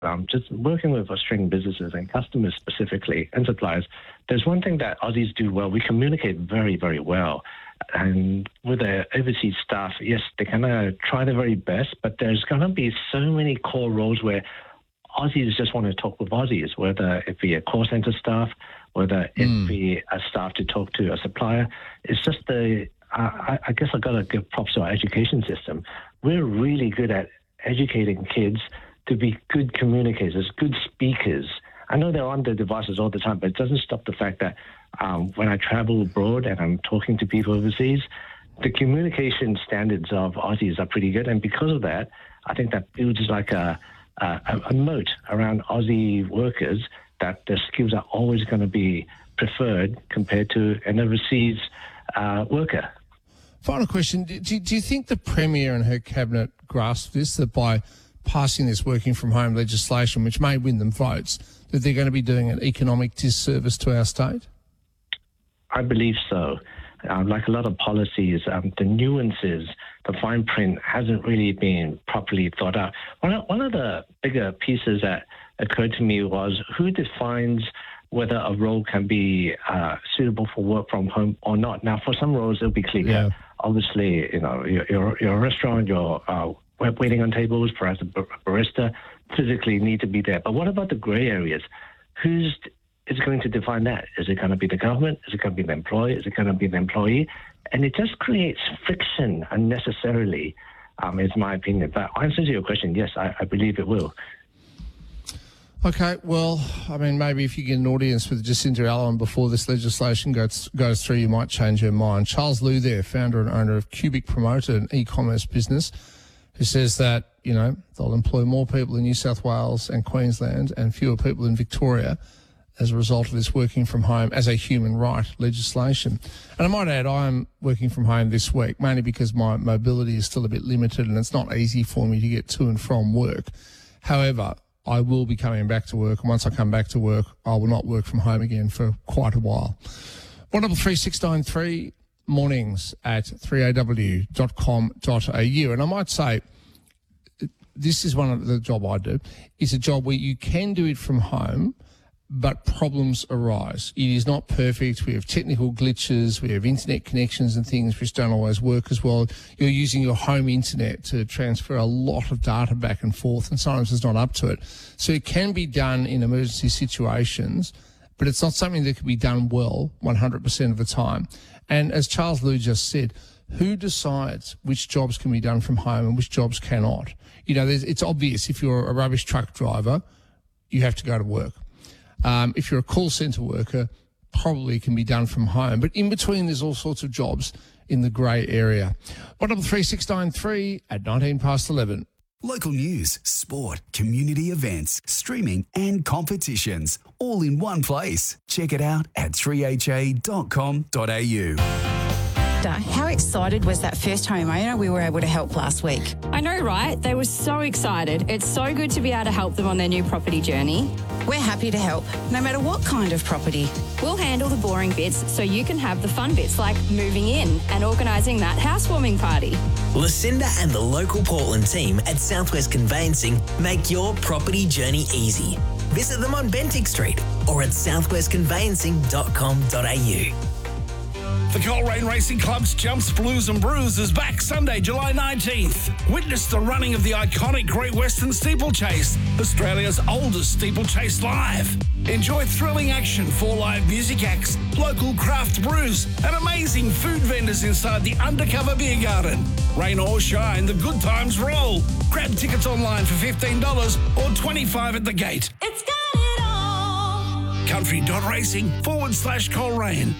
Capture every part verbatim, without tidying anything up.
um, just working with Australian businesses and customers specifically and suppliers, there's one thing that Aussies do well. We communicate very, very well. And with the overseas staff, yes, they kind of try their very best, but there's going to be so many core roles where Aussies just want to talk with Aussies, whether it be a call center staff, whether it mm. be a staff to talk to a supplier. It's just the, I, I guess I've got to give props to our education system. We're really good at educating kids to be good communicators, good speakers. I know they're on their devices all the time, but it doesn't stop the fact that um, when I travel abroad and I'm talking to people overseas, the communication standards of Aussies are pretty good. And because of that, I think that builds like a, a, a moat around Aussie workers that their skills are always going to be preferred compared to an overseas uh, worker. Final question. Do, do you think the Premier and her cabinet grasp this, that by passing this working from home legislation, which may win them votes, that they're going to be doing an economic disservice to our state? I believe so. Um, like a lot of policies, um, the nuances, the fine print hasn't really been properly thought out. One of, one of the bigger pieces that occurred to me was who defines whether a role can be uh, suitable for work from home or not. Now, for some roles, it'll be clear. Yeah. Obviously, you know, you're, you're, you're a restaurant, you're uh, waiting on tables, perhaps a barista, physically need to be there. But what about the grey areas? Who's is going to define that? Is it going to be the government? Is it going to be the employer? Is it going to be the employee? And it just creates friction unnecessarily, um, is my opinion. But answer to your question, yes, I, I believe it will. Okay, well, I mean, maybe if you get an audience with Jacinta Allen before this legislation goes goes through, you might change her mind. Charles Liu there, founder and owner of Cubic Promoter, an e-commerce business, who says that, you know, they'll employ more people in New South Wales and Queensland and fewer people in Victoria as a result of this working from home as a human right legislation. And I might add, I'm working from home this week, mainly because my mobility is still a bit limited and it's not easy for me to get to and from work. However, I will be coming back to work, and once I come back to work, I will not work from home again for quite a while. one double three six nine three mornings at three a w dot com dot a u. And I might say, this is one of the job I do, is a job where you can do it from home, but problems arise. It is not perfect. We have technical glitches. We have internet connections and things which don't always work as well. You're using your home internet to transfer a lot of data back and forth, and sometimes it's not up to it. So it can be done in emergency situations, but it's not something that can be done well one hundred percent of the time. And as Charles Liu just said, who decides which jobs can be done from home and which jobs cannot? You know, there's, it's obvious if you're a rubbish truck driver, you have to go to work. Um, if you're a call centre worker, probably can be done from home. But in between, there's all sorts of jobs in the grey area. one double three six nine three at nineteen past eleven. Local news, sport, community events, streaming and competitions, all in one place. Check it out at three h a dot com dot a u. How excited was that first homeowner we were able to help last week? I know, right? They were so excited. It's so good to be able to help them on their new property journey. We're happy to help, no matter what kind of property. We'll handle the boring bits so you can have the fun bits like moving in and organising that housewarming party. Lucinda and the local Portland team at Southwest Conveyancing make your property journey easy. Visit them on Bentinck Street or at southwest conveyancing dot com dot a u. The Coleraine Racing Club's Jumps, Blues and Brews is back Sunday, July nineteenth. Witness the running of the iconic Great Western Steeplechase, Australia's oldest steeplechase live. Enjoy thrilling action, four live music acts, local craft brews, and amazing food vendors inside the undercover beer garden. Rain or shine, the good times roll. Grab tickets online for fifteen dollars or twenty-five dollars at the gate. It's got it all. Country.racing forward slash Coleraine.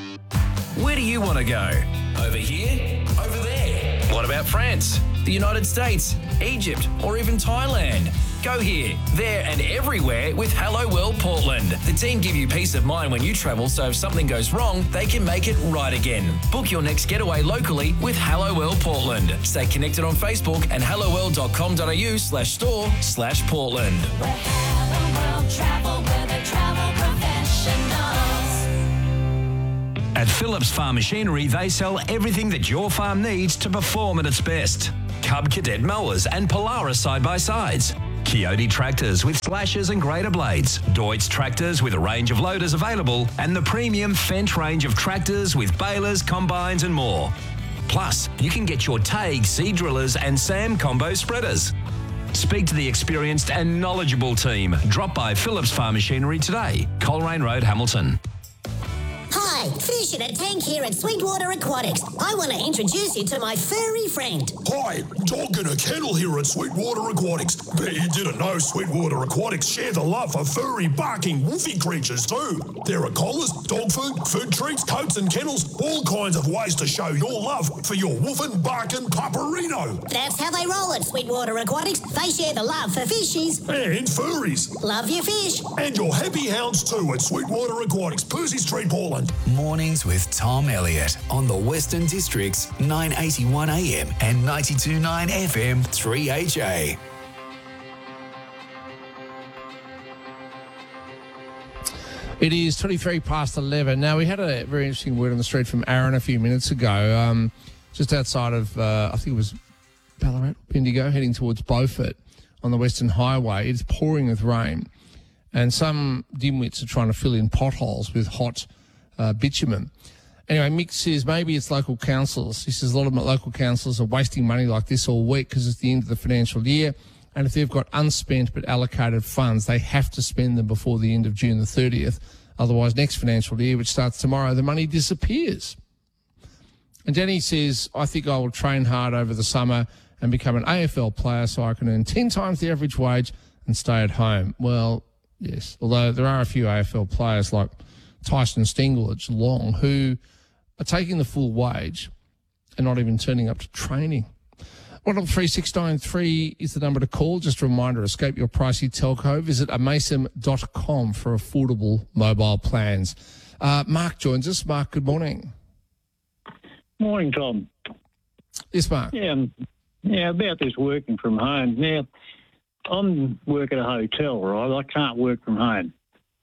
Where do you want to go? Over here? Over there? What about France, the United States, Egypt, or even Thailand? Go here, there, and everywhere with Hello World Portland. The team give you peace of mind when you travel, so if something goes wrong, they can make it right again. Book your next getaway locally with Hello World Portland. Stay connected on Facebook and helloworld dot com dot a u slash store slash Portland. Where Hello World travel with a travel professionals. At Phillips Farm Machinery, they sell everything that your farm needs to perform at its best. Cub Cadet mowers and Polaris side-by-sides. Coyote Tractors with slashers and grader blades, Deutz Tractors with a range of loaders available, and the premium Fendt range of tractors with balers, combines and more. Plus, you can get your Taig seed drillers and Sam combo spreaders. Speak to the experienced and knowledgeable team. Drop by Phillips Farm Machinery today, Coleraine Road, Hamilton. Hi, Fish in a Tank here at Sweetwater Aquatics. I want to introduce you to my furry friend. Hi, Dog in a Kennel here at Sweetwater Aquatics. Bet you didn't know Sweetwater Aquatics share the love for furry, barking, woofy creatures too. There are collars, dog food, food treats, coats and kennels, all kinds of ways to show your love for your woofing, barking pupperino. That's how they roll at Sweetwater Aquatics. They share the love for fishies. And furries. Love your fish. And your happy hounds too at Sweetwater Aquatics, Percy Street, Portland. Mornings with Tom Elliott on the Western District's nine eighty-one A M and ninety-two point nine F M three H A. It is twenty-three past eleven. Now, we had a very interesting word on the street from Aaron a few minutes ago, um, just outside of, uh, I think it was Ballarat, Bendigo, heading towards Beaufort on the Western Highway. It's pouring with rain, and some dimwits are trying to fill in potholes with hot Uh, bitumen. Anyway, Mick says maybe it's local councils. He says a lot of local councils are wasting money like this all week because it's the end of the financial year, and if they've got unspent but allocated funds, they have to spend them before the end of June the thirtieth. Otherwise, next financial year, which starts tomorrow, the money disappears. And Danny says, I think I will train hard over the summer and become an A F L player so I can earn ten times the average wage and stay at home. Well, yes, although there are a few A F L players like Tyson Stengel at Geelong who are taking the full wage and not even turning up to training. one double three six nine three is the number to call. Just a reminder, escape your pricey telco. Visit amasem dot com for affordable mobile plans. Uh, Mark joins us. Mark, good morning. Morning, Tom. Yes, Mark. Yeah, um, yeah, about this working from home. Now, I'm working at a hotel, right? I can't work from home.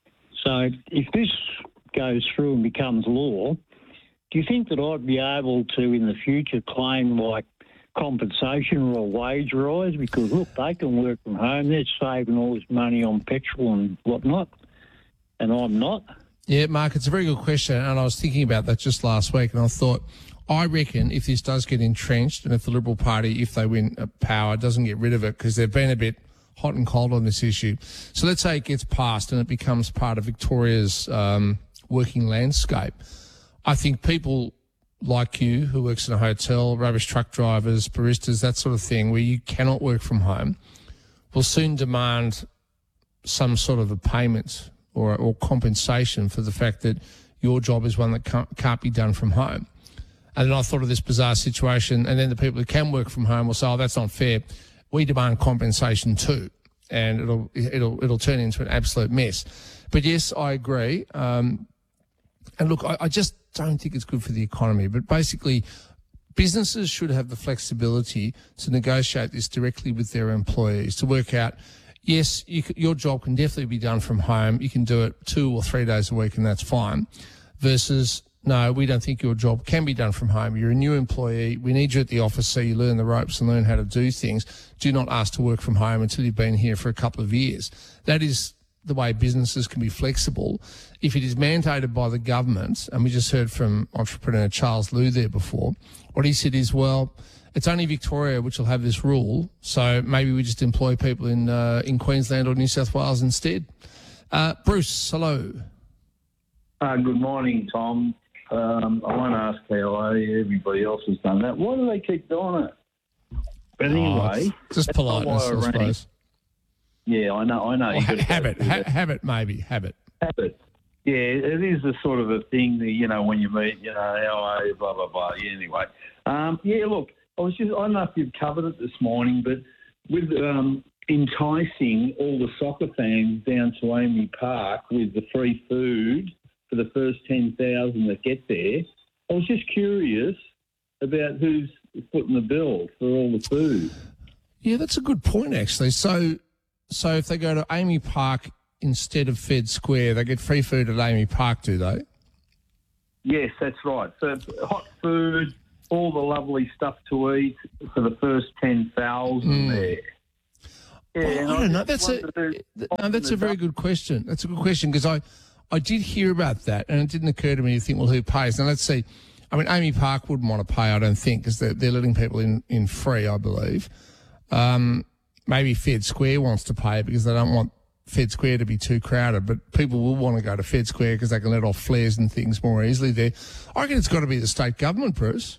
So if this goes through and becomes law, do you think that I'd be able to, in the future, claim like compensation or a wage rise? Because, look, they can work from home. They're saving all this money on petrol and whatnot, and I'm not. Yeah, Mark, it's a very good question, and I was thinking about that just last week, and I thought, I reckon if this does get entrenched and if the Liberal Party, if they win power, doesn't get rid of it, because they've been a bit hot and cold on this issue. So let's say it gets passed and it becomes part of Victoria's um, working landscape. I think people like you who works in a hotel, rubbish truck drivers, baristas, that sort of thing, where you cannot work from home, will soon demand some sort of a payment or, or compensation for the fact that your job is one that can't, can't be done from home. And then I thought of this bizarre situation, and then the people who can work from home will say, oh, that's not fair. We demand compensation too, and it'll it'll it'll turn into an absolute mess. But yes, I agree. Um, and look, I, I just don't think it's good for the economy. But basically, businesses should have the flexibility to negotiate this directly with their employees to work out. Yes, you c- your job can definitely be done from home. You can do it two or three days a week, and that's fine. Versus, no, we don't think your job can be done from home. You're a new employee. We need you at the office so you learn the ropes and learn how to do things. Do not ask to work from home until you've been here for a couple of years. That is the way businesses can be flexible. If it is mandated by the government, and we just heard from entrepreneur Charles Liu there before, what he said is, well, it's only Victoria which will have this rule, so maybe we just employ people in uh, in Queensland or New South Wales instead. Uh, Bruce, hello. Uh, good morning, Tom. Um, I won't ask how I, everybody else has done that. Why do they keep doing it? But anyway, oh, just politeness, I, I suppose. Yeah, I know. I know. Well, ha- habit, ha- habit, maybe habit. Habit. Yeah, it is a sort of a thing that, you know, when you meet, you know, how are you, blah blah blah. Yeah, anyway, um, yeah. Look, I was just—I don't know if you've covered it this morning, but with um, enticing all the soccer fans down to Amy Park with the free food for the first ten thousand that get there, I was just curious about who's footing the bill for all the food. Yeah, that's a good point, actually. So, so if they go to Amy Park instead of Fed Square, they get free food at Amy Park, do they? Yes, that's right. So hot food, all the lovely stuff to eat for the first ten thousand mm. there. Yeah, Well, and I don't know. just That's a wonder- no, that's a very good question. That's a good question because I, I did hear about that, and it didn't occur to me to think, well, who pays? Now let's see. I mean, Amy Park wouldn't want to pay, I don't think, because they're, they're letting people in, in free, I believe. Um, maybe Fed Square wants to pay because they don't want Fed Square to be too crowded, but people will want to go to Fed Square because they can let off flares and things more easily there. I reckon it's got to be the state government, Bruce.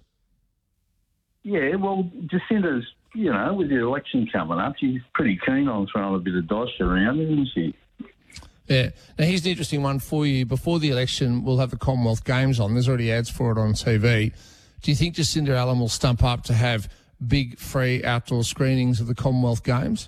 Yeah, well, Jacinda's, you know, with the election coming up, she's pretty keen on throwing a bit of dosh around, isn't she? Yeah. Now, here's an interesting one for you. Before the election, we'll have the Commonwealth Games on. There's already ads for it on T V. Do you think Jacinda Allen will stump up to have big, free outdoor screenings of the Commonwealth Games?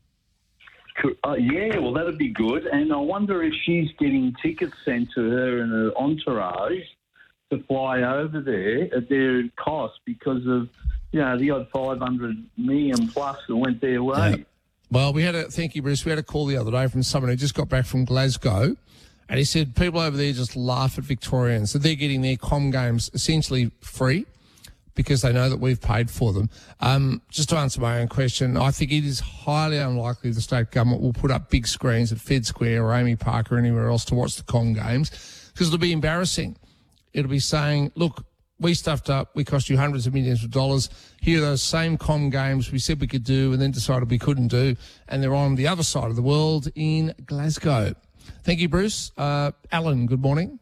Uh, yeah, well, that'd be good. And I wonder if she's getting tickets sent to her and her entourage to fly over there at their cost because of, you know, the odd five hundred million plus that went their way. Yeah. Well, we had a, thank you, Bruce. We had a call the other day from someone who just got back from Glasgow, and he said people over there just laugh at Victorians. So they're getting their Com Games essentially free because they know that we've paid for them. Um, just to answer my own question, I think it is highly unlikely the state government will put up big screens at Fed Square or Amy Park or anywhere else to watch the Com Games because it'll be embarrassing. It'll be saying, look, we stuffed up, we cost you hundreds of millions of dollars. Here are those same Com Games we said we could do and then decided we couldn't do, and they're on the other side of the world in Glasgow. Thank you, Bruce. Uh, Alan, good morning.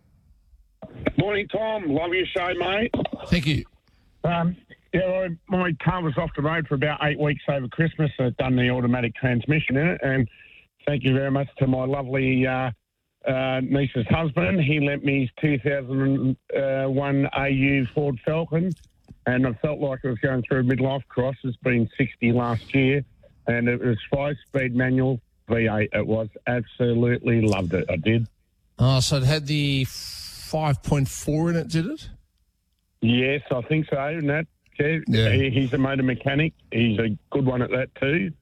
Morning, Tom. Love your show, mate. Thank you. Um, yeah, I, my car was off the road for about eight weeks over Christmas. I've done the automatic transmission in it, and thank you very much to my lovely uh, uh, niece's husband. He lent me his two thousand one A U Ford Falcon, and I felt like I was going through a midlife crisis. It's been sixty last year, and it was five-speed manual V eight. It was. Absolutely loved it. I did. Oh, so it had the five point four in it, did it? Yes, I think so. And that, yeah, Yeah. he- he's a motor mechanic. He's a good one at that too.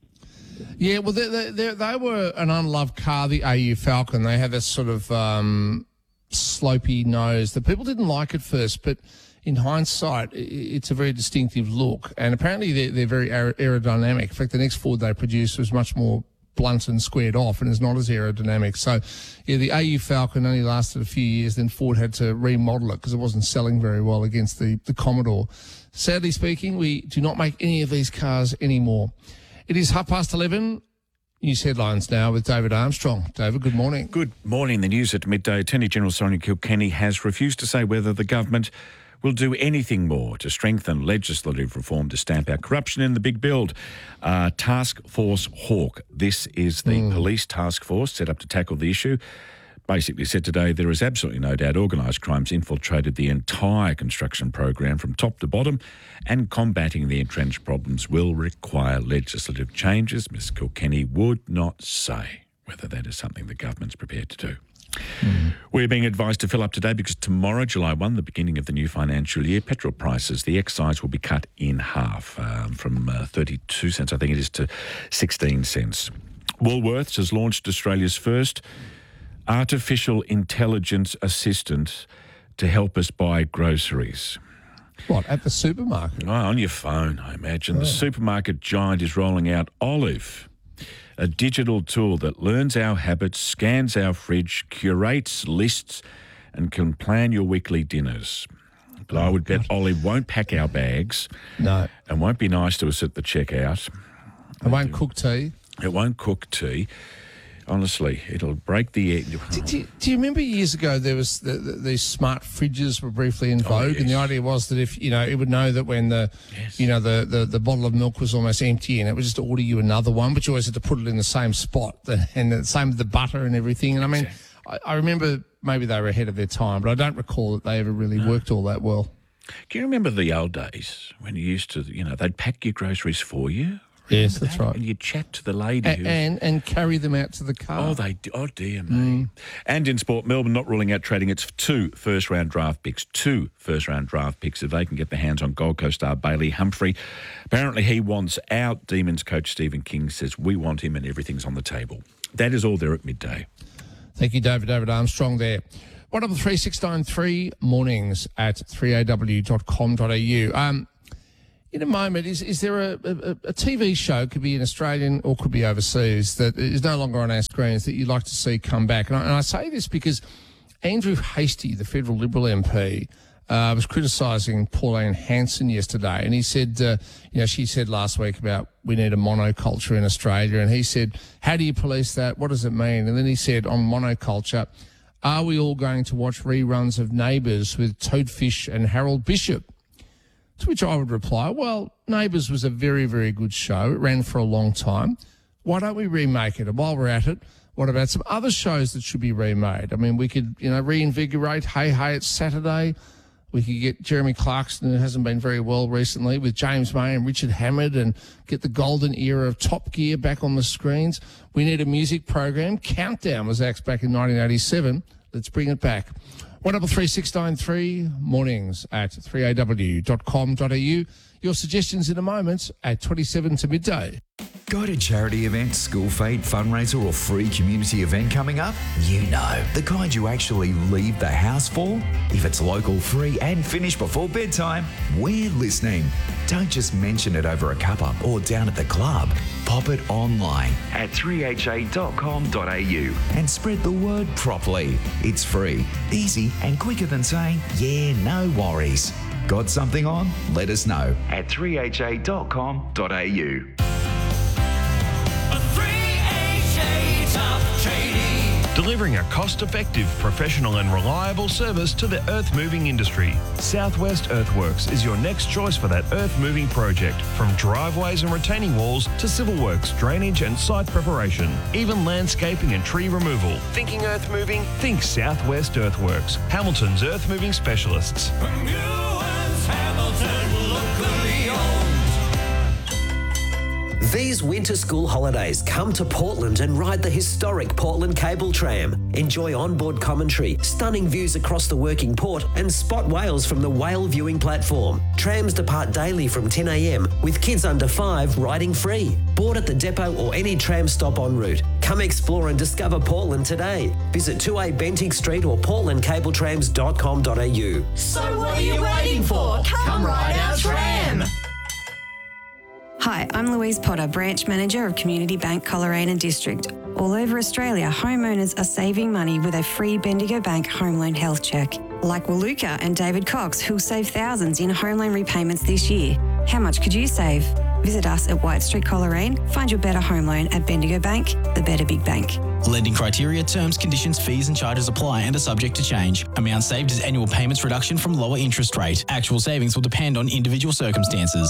Yeah, well, they, they, they, they were an unloved car, the A U Falcon. They had this sort of um, slopey nose that people didn't like at first, but in hindsight, i- it's a very distinctive look. And apparently they're, they're very aer- aerodynamic. In fact, the next Ford they produced was much more blunt and squared off and is not as aerodynamic. So, yeah, the A U Falcon only lasted a few years. Then Ford had to remodel it because it wasn't selling very well against the, the Commodore. Sadly speaking, we do not make any of these cars anymore. It is half past eleven. News headlines now with David Armstrong. David, good morning. Good morning. The news at midday. Attorney General Sonia Kilkenny has refused to say whether the government will do anything more to strengthen legislative reform to stamp out corruption in the big build. Uh, Task Force Hawke. This is the Mm. police task force set up to tackle the issue. Basically said today there is absolutely no doubt organised crime's infiltrated the entire construction program from top to bottom, and combating the entrenched problems will require legislative changes. Miz Kilkenny would not say whether that is something the government's prepared to do. Mm. We're being advised to fill up today because tomorrow, July first, the beginning of the new financial year, petrol prices, the excise will be cut in half um, from uh, thirty-two cents, I think it is, to sixteen cents. Woolworths has launched Australia's first artificial intelligence assistant to help us buy groceries. What, at the supermarket? Oh, on your phone, I imagine. Oh. The supermarket giant is rolling out Olive, a digital tool that learns our habits, scans our fridge, curates lists, and can plan your weekly dinners. But I would bet Olive won't pack our bags. No. And won't be nice to us at the checkout. It won't cook tea. It won't cook tea. Honestly, it'll break the egg. Do, do, do you remember years ago there was the, the, these smart fridges were briefly in vogue, Oh, yes. and the idea was that if you know it would know that when the Yes. you know the, the, the bottle of milk was almost empty, and it would just order you another one, but you always had to put it in the same spot, and the same with the butter and everything. And I mean, I, I remember maybe they were ahead of their time, but I don't recall that they ever really worked all that well. Can you remember the old days when you used to, you know, they'd pack your groceries for you? Yes, Remember that's that? right. And you'd chat to the lady. A- who- and and carry them out to the car. Oh, they do. Oh, dear me. And in sport, Melbourne not ruling out trading its two first-round draft picks. Two first-round draft picks if they can get their hands on Gold Coast star Bailey Humphrey. Apparently he wants out. Demons coach Stephen King says we want him and everything's on the table. That is all there at midday. Thank you, David. David Armstrong there. one double three six nine three mornings at three a w dot com dot a u. Um, in a moment, is is there a, a, a T V show, could be an Australian or could be overseas, that is no longer on our screens that you'd like to see come back? And I, and I say this because Andrew Hastie, the federal Liberal M P, uh, was criticising Pauline Hanson yesterday, and he said, uh, you know, she said last week about we need a monoculture in Australia, and he said, how do you police that? What does it mean? And then he said on monoculture, are we all going to watch reruns of Neighbours with Toadfish and Harold Bishop? To which I would reply, well, Neighbours was a very, very good show. It ran for a long time. Why don't we remake it? And while we're at it, what about some other shows that should be remade? I mean, we could, you know, reinvigorate Hey Hey It's Saturday. We could get Jeremy Clarkson, who hasn't been very well recently, with James May and Richard Hammond, and get the golden era of Top Gear back on the screens. We need a music program. Countdown was axed back in nineteen eighty-seven. Let's bring it back. one double three six nine three, mornings at three a w dot com dot a u. Your suggestions in a moment at twenty-seven to midday. Got a charity event, school fete, fundraiser or free community event coming up? You know, the kind you actually leave the house for? If it's local, free and finished before bedtime, we're listening. Don't just mention it over a cuppa or down at the club. Pop it online at three h a dot com dot a u and spread the word properly. It's free, easy and quicker than saying, yeah, no worries. Got something on? Let us know at three h a dot com dot a u. Delivering a cost-effective, professional and reliable service to the earth-moving industry. Southwest Earthworks is your next choice for that earth-moving project. From driveways and retaining walls to civil works, drainage and site preparation, even landscaping and tree removal. Thinking earth-moving? Think Southwest Earthworks. Hamilton's earth-moving specialists. Hamilton, locally owned. These winter school holidays, come to Portland and ride the historic Portland Cable Tram. Enjoy onboard commentary, stunning views across the working port, and spot whales from the whale viewing platform. Trams depart daily from ten a m with kids under five riding free. Board at the depot or any tram stop en route. Come explore and discover Portland today. Visit two A Bentinck Street or portland cable trams dot com dot a u. So what are you waiting for? Come ride our tram. Hi, I'm Louise Potter, Branch Manager of Community Bank Coleraine District. All over Australia, homeowners are saving money with a free Bendigo Bank home loan health check. Like Waluka and David Cox, who'll save thousands in home loan repayments this year. How much could you save? Visit us at White Street Coleraine. Find your better home loan at Bendigo Bank, the better big bank. Lending criteria, terms, conditions, fees and charges apply and are subject to change. Amount saved is annual payments reduction from lower interest rate. Actual savings will depend on individual circumstances.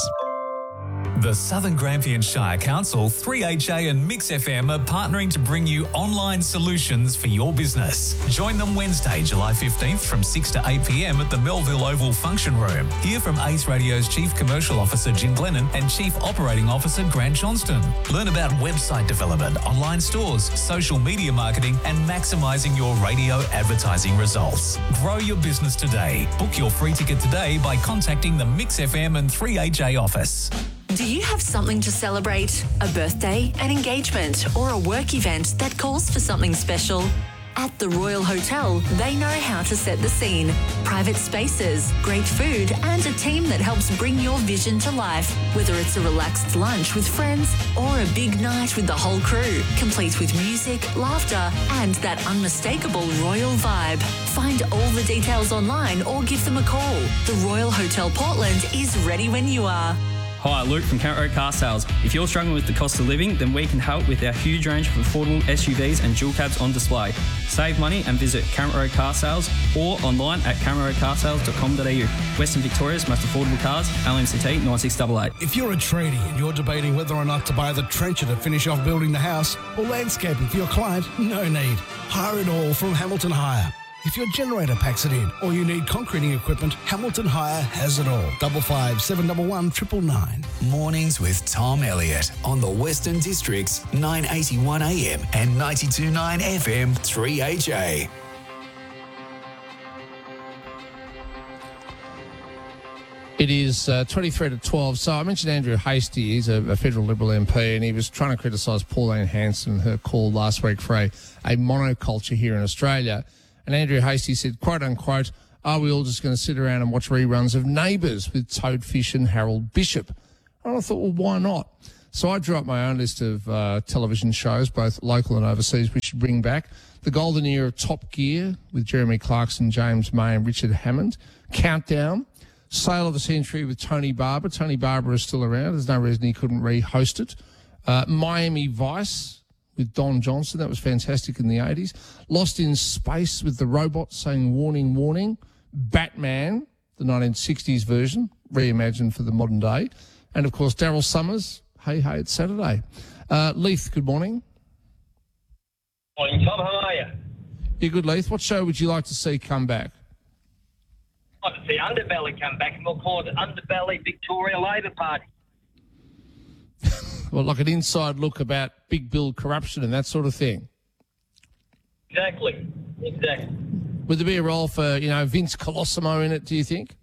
The Southern Grampian Shire Council, three H A and Mix F M are partnering to bring you online solutions for your business. Join them Wednesday, July fifteenth from six to eight p m at the Melville Oval Function Room. Hear from Ace Radio's Chief Commercial Officer Jim Glennon and Chief Operating Officer Grant Johnston. Learn about website development, online stores, social media marketing and maximising your radio advertising results. Grow your business today. Book your free ticket today by contacting the Mix F M and three H A office. Do you have something to celebrate? A birthday, an engagement, or a work event that calls for something special? At the Royal Hotel, they know how to set the scene. Private spaces, great food, and a team that helps bring your vision to life. Whether it's a relaxed lunch with friends or a big night with the whole crew, complete with music, laughter, and that unmistakable royal vibe. Find all the details online or give them a call. The Royal Hotel Portland is ready when you are. Hi, Luke from Camp Road Car Sales. If you're struggling with the cost of living, then we can help with our huge range of affordable S U Vs and dual cabs on display. Save money and visit Camp Road Car Sales or online at camp road car sales dot com dot a u. Western Victoria's most affordable cars, L M C T nine six eight eight. If you're a tradie and you're debating whether or not to buy the trencher to finish off building the house or landscaping for your client, no need. Hire it all from Hamilton Hire. If your generator packs it in or you need concreting equipment, Hamilton Hire has it all. Double five seven double one triple nine. Mornings with Tom Elliott on the Western District's nine eighty-one A M and ninety-two point nine F M three H A. It is uh, twenty-three to twelve. So I mentioned Andrew Hastie. He's a, a federal Liberal M P, and he was trying to criticise Pauline Hanson, her call last week for a, a monoculture here in Australia. And Andrew Hastie said, quote unquote, are we all just going to sit around and watch reruns of Neighbours with Toadfish and Harold Bishop? And I thought, well, why not? So I drew up my own list of uh, television shows, both local and overseas, we should bring back. The Golden Era of Top Gear with Jeremy Clarkson, James May and Richard Hammond. Countdown. Sale of the Century with Tony Barber. Tony Barber is still around. There's no reason he couldn't re-host it. Uh, Miami Vice with Don Johnson. That was fantastic in the eighties. Lost in Space with the robot saying warning, warning. Batman, the nineteen sixties version, reimagined for the modern day. And, of course, Daryl Summers, Hey, Hey, It's Saturday. Uh, Leith, good morning. Morning, Tom. How are you? You're good, Leith. What show would you like to see come back? I'd like to see Underbelly come back, and we'll call it Underbelly Victoria Labor Party. Well, like an inside look about big bill corruption and that sort of thing. Exactly. Exactly. Would there be a role for, you know, Vince Colosimo in it, do you think?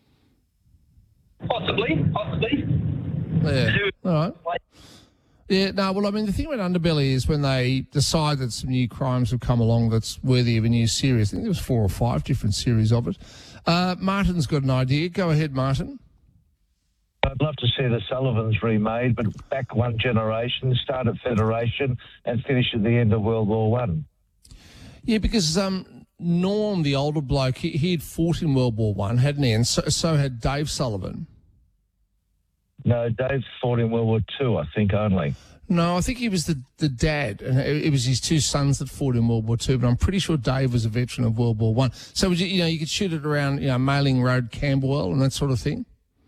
Possibly. Possibly. Yeah. All right. Yeah, no, well, I mean, the thing about Underbelly is when they decide that some new crimes have come along that's worthy of a new series. I think there was four or five different series of it. Uh, Martin's got an idea. Go ahead, Martin. I'd love to see the Sullivans remade, but back one generation, start at Federation and finish at the end of World War One. Yeah, because um, Norm, the older bloke, he, he had fought in World War One, hadn't he? And so, so had Dave Sullivan. No, Dave fought in World War Two, I think, only. No, I think he was the, the dad, and it, it was his two sons that fought in World War Two, but I'm pretty sure Dave was a veteran of World War One. So, would you, you know, you could shoot it around, you know, Mailing Road, Camberwell, and that sort of thing?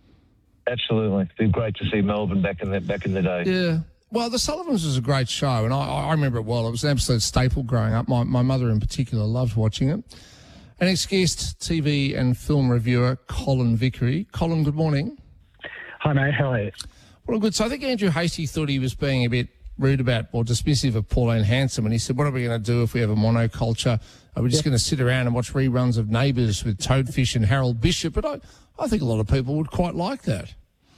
Absolutely. It'd be great to see Melbourne back in the, back in the day. Yeah. Well, The Sullivans was a great show, and I, I remember it well. It was an absolute staple growing up. My, my mother in particular loved watching it. Our next guest, T V and film reviewer Colin Vickery. Colin, good morning. Hi, mate. How are you? Well, good. So I think Andrew Hastie thought he was being a bit rude about or dismissive of Pauline Hanson, and he said, what are we going to do if we have a monoculture? Are we just yep. going to sit around and watch reruns of Neighbours with Toadfish and Harold Bishop? But I, I think a lot of people would quite like that.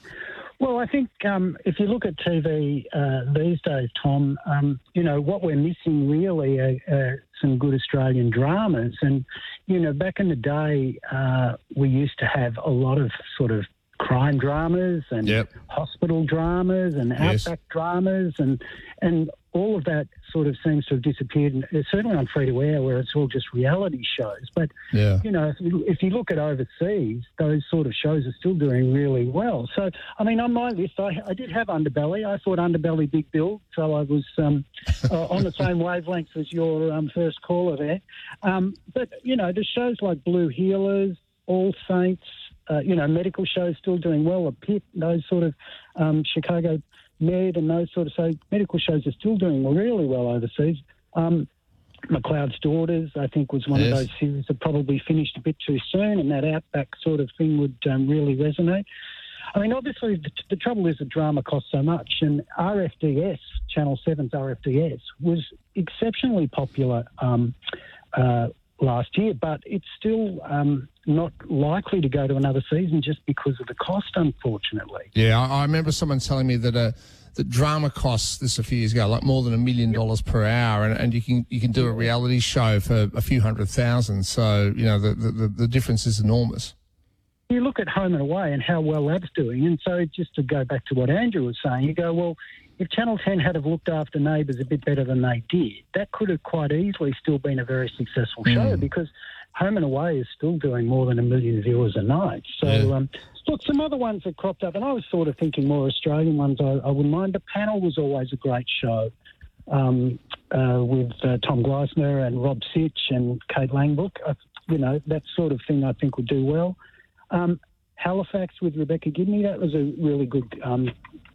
Well, I think um, if you look at T V uh, these days, Tom, um, you know, what we're missing really are, are some good Australian dramas. And, you know, back in the day, uh, we used to have a lot of sort of crime dramas and yep. hospital dramas and yes. outback dramas and and all of that sort of seems to have disappeared. And it's certainly on free-to-air where it's all just reality shows. But, yeah. you know, if you, if you look at overseas, those sort of shows are still doing really well. So, I mean, on my list, I, I did have Underbelly. I thought Underbelly Big Bill, so I was um, uh, on the same wavelength as your um, first caller there. Um, but, you know, the shows like Blue Healers, All Saints, Uh, you know, medical shows still doing well, a Pit, those sort of um, Chicago Med and those sort of, so medical shows are still doing really well overseas. Um, McLeod's Daughters, I think, was one yes. of those series that probably finished a bit too soon, and that outback sort of thing would um, really resonate. I mean, obviously, the, the trouble is that drama costs so much, and R F D S, Channel seven's R F D S, was exceptionally popular um, uh, last year, but it's still um, not likely to go to another season just because of the cost, unfortunately. Yeah, I, I remember someone telling me that uh, that drama costs, this a few years ago, like more than a million dollars per hour, and, and you can you can do a reality show for a few hundred thousand. So, you know, the, the, the difference is enormous. You look at Home and Away and how well that's doing, and so just to go back to what Andrew was saying, you go, well, if Channel ten had have looked after Neighbours a bit better than they did, that could have quite easily still been a very successful show mm. because Home and Away is still doing more than a million viewers a night. So, yeah. um, look, some other ones that cropped up, and I was sort of thinking more Australian ones I, I wouldn't mind. The Panel was always a great show um, uh, with uh, Tom Gleisner and Rob Sitch and Kate Langbrook. Uh, you know, that sort of thing I think would do well. Um, Halifax with Rebecca Gibney, that was a really good um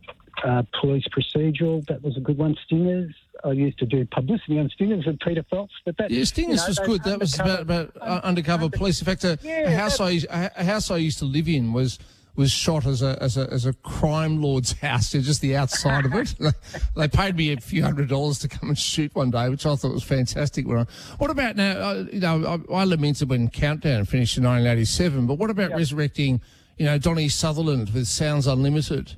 Uh, police procedural, that was a good one. Stingers, I used to do publicity on Stingers with Peter Phelps, but that yeah, Stingers you know, was good. That was about, about uh, undercover under, police. In fact, a, yeah, a house I a house I used to live in was was shot as a as a as a crime lord's house, just the outside of it. They paid me a few hundred dollars to come and shoot one day, which I thought was fantastic. When I, what about now? Uh, you know, I, I lamented when Countdown finished in nineteen eighty-seven, but what about yep. resurrecting, you know, Donnie Sutherland with Sounds Unlimited?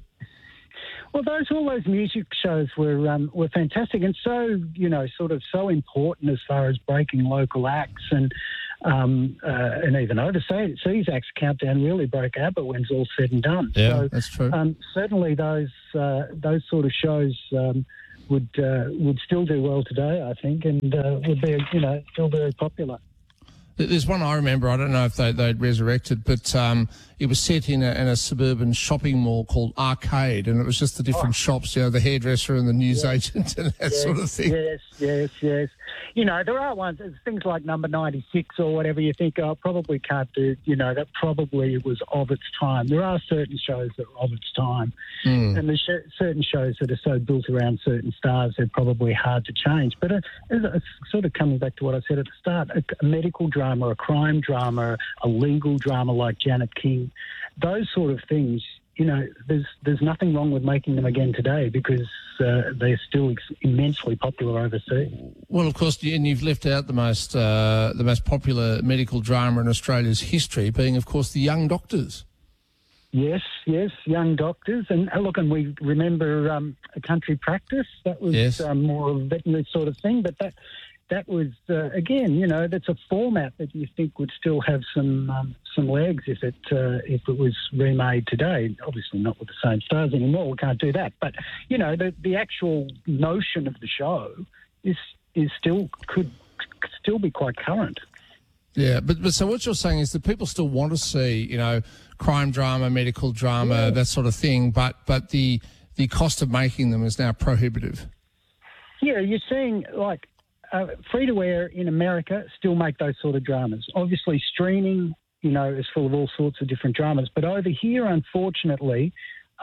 Well, those all those music shows were um, were fantastic and so, you know, sort of so important as far as breaking local acts and um, uh, and even overseas acts countdown really broke ABBA when it's all said and done. Yeah, so, that's true. Um, certainly those uh, those sort of shows um, would uh, would still do well today, I think, and uh, would be, you know, still very popular. There's one I remember, I don't know if they, they'd resurrected, but um, it was set in a, in a suburban shopping mall called Arcade, and it was just the different Oh. shops, you know, the hairdresser and the newsagent and that yes, sort of thing. Yes, yes, yes. You know, there are ones, it's things like Number ninety-six or whatever you think, oh, probably can't do, you know, that probably was of its time. There are certain shows that are of its time. Mm. And there's sh- certain shows that are so built around certain stars, they're probably hard to change. But it, it's sort of coming back to what I said at the start, a, a medical drama, a crime drama, a legal drama like Janet King, those sort of things, you know, there's there's nothing wrong with making them again today because uh, they're still ex- immensely popular overseas. Well, of course, and you've left out the most uh, the most popular medical drama in Australia's history, being, of course, The Young Doctors. Yes, yes, Young Doctors. And uh, look, and we remember um, A Country Practice. That was Yes. um, more of a veterinary sort of thing. But that that was, uh, again, you know, that's a format that you think would still have some um, some legs if it uh, if it was remade today. Obviously not with the same stars anymore. We can't do that. But, you know, the, the actual notion of the show is is still could still be quite current. Yeah, but, but so what you're saying is that people still want to see, you know, crime drama, medical drama, Yeah. that sort of thing, but but the the cost of making them is now prohibitive. Yeah, you're seeing, like, uh, free-to-air in America still make those sort of dramas. Obviously, streaming, you know, is full of all sorts of different dramas. But over here, unfortunately,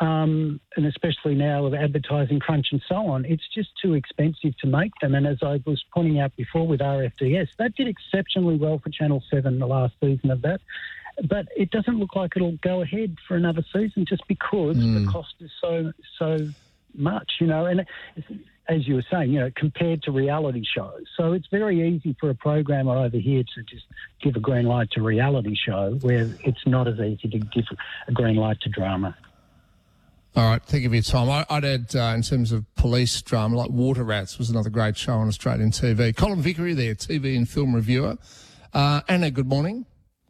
um, and especially now with advertising crunch and so on, it's just too expensive to make them. And as I was pointing out before with R F D S, that did exceptionally well for Channel seven the last season of that. But it doesn't look like it'll go ahead for another season just because Mm. the cost is so so much, you know. And it's, as you were saying, you know, compared to reality shows. So it's very easy for a programmer over here to just give a green light to reality show where it's not as easy to give a green light to drama. All right, thank you for your time. I, I'd add, uh, in terms of police drama, like Water Rats was another great show on Australian T V. Colin Vickery there, T V and film reviewer. Uh, Anna, good morning.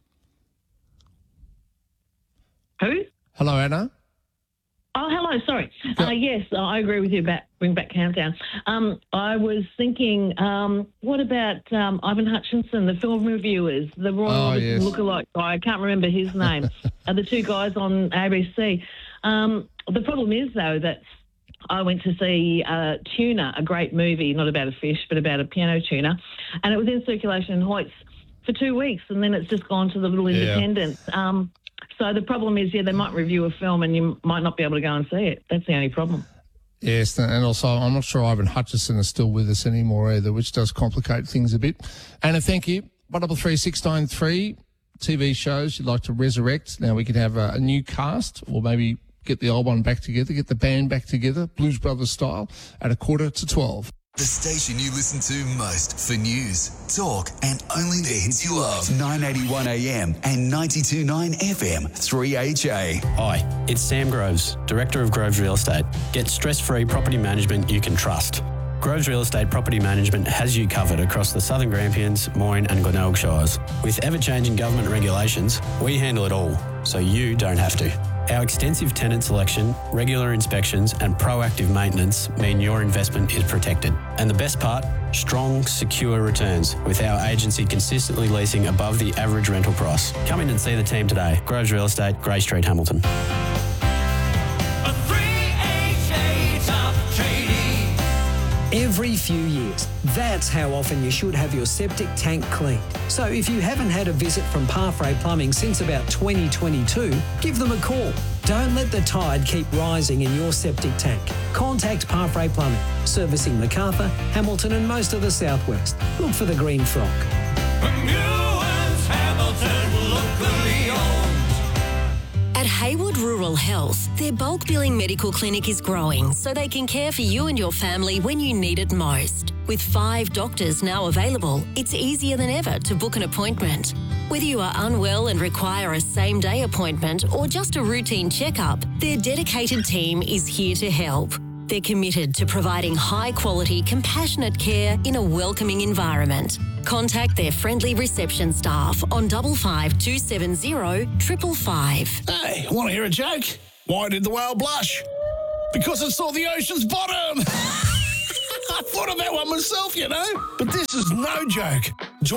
Who? Hello, Anna. Oh, hello. Sorry. Uh, yes, I agree with you about Bring Back Countdown. Um, I was thinking, um, what about um, Ivan Hutchinson, the film reviewers, the Royal Oh, yes. lookalike guy? I can't remember his name. Are the two guys on A B C? Um, the problem is, though, that I went to see uh, Tuna, a great movie, not about a fish, but about a piano tuner, and it was in circulation in Hoyts for two weeks, and then it's just gone to the little Yeah. independents. Um, so the problem is, yeah, they might review a film and you might not be able to go and see it. That's the only problem. Yes, and also I'm not sure Ivan Hutchinson is still with us anymore either, which does complicate things a bit. Anna, thank you. one double three six nine three T V shows you'd like to resurrect. Now we can have a, a new cast, or maybe get the old one back together, get the band back together, Blues Brothers style, at a quarter to twelve. The station you listen to most for news, talk, and only the hits you love. nine eighty-one A M and ninety-two point nine F M, three H A. Hi, it's Sam Groves, Director of Groves Real Estate. Get stress-free property management you can trust. Groves Real Estate Property Management has you covered across the Southern Grampians, Moyne and Glenelg Shires. With ever-changing government regulations, we handle it all, so you don't have to. Our extensive tenant selection, regular inspections and proactive maintenance mean your investment is protected. And the best part? Strong, secure returns, with our agency consistently leasing above the average rental price. Come in and see the team today. Groves Real Estate, Grey Street, Hamilton. Every few years. That's how often you should have your septic tank cleaned. So if you haven't had a visit from Parfrey Plumbing since about twenty twenty-two, give them a call. Don't let the tide keep rising in your septic tank. Contact Parfrey Plumbing, servicing Macarthur, Hamilton and most of the southwest. Look for the green frog. At Haywood Rural Health, their bulk billing medical clinic is growing so they can care for you and your family when you need it most. With five doctors now available, it's easier than ever to book an appointment. Whether you are unwell and require a same-day appointment or just a routine checkup, their dedicated team is here to help. They're committed to providing high-quality, compassionate care in a welcoming environment. Contact their friendly reception staff on double five two seven zero triple five. Hey, want to hear a joke? Why did the whale blush? Because it saw the ocean's bottom. I thought of that one myself, you know. But this is no joke. Join